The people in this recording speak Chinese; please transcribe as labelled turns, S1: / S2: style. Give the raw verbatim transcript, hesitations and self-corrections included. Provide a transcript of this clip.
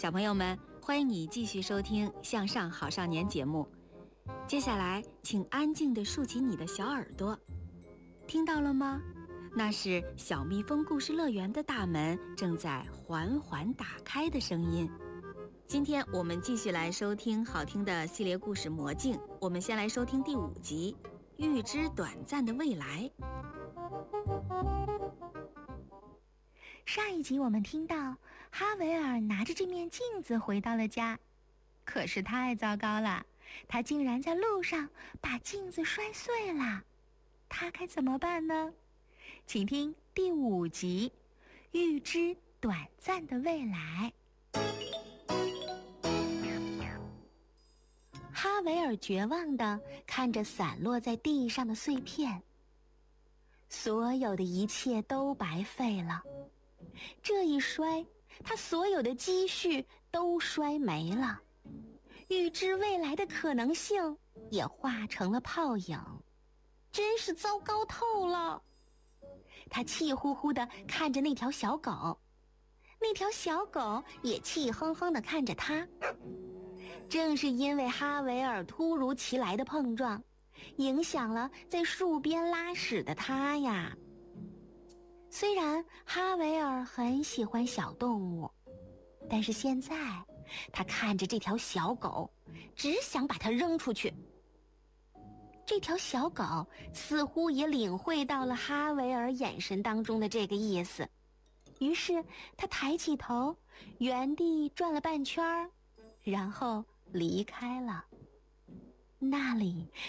S1: 小朋友们，欢迎你继续收听《向上好少年》节目。接下来，请安静地竖起你的小耳朵，听到了吗？那是小蜜蜂故事乐园的大门正在缓缓打开的声音。今天我们继续来收听好听的系列故事《魔镜》，我们先来收听第五集《预知短暂的未来》。
S2: 上一集我们听到哈维尔拿着这面镜子回到了家，可是太糟糕了，他竟然在路上把镜子摔碎了，他该怎么办呢？请听第五集《预知短暂的未来》。哈维尔绝望地看着散落在地上的碎片，所有的一切都白费了。这一摔，他所有的积蓄都摔没了，预知未来的可能性也化成了泡影，真是糟糕透了。他气呼呼地看着那条小狗，那条小狗也气哼哼地看着他。正是因为哈维尔突如其来的碰撞，影响了在树边拉屎的他呀。虽然哈维尔很喜欢小动物，但是现在他看着这条小狗，只想把它扔出去。这条小狗似乎也领会到了哈维尔眼神当中的这个意思，于是他抬起头，原地转了半圈，然后离开了。那里